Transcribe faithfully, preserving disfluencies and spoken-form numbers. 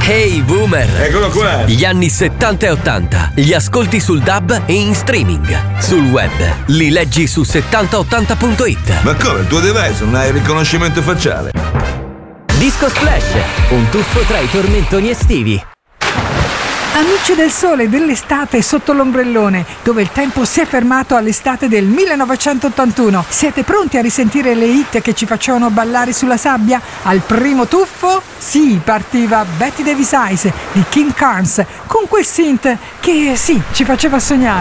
Hey boomer! Eccolo qua! Gli anni settanta e ottanta li ascolti sul D A B e in streaming. Sul web li leggi su settanta ottanta punto it. Ma come, il tuo device non ha il riconoscimento facciale? Disco Splash, un tuffo tra i tormentoni estivi. Amici del sole dell'estate sotto l'ombrellone, dove il tempo si è fermato all'estate del millenovecentottantuno. Siete pronti a risentire le hit che ci facevano ballare sulla sabbia? Al primo tuffo? Sì, partiva Betty Davis Eyes di Kim Carnes, con quel synth che sì, ci faceva sognare.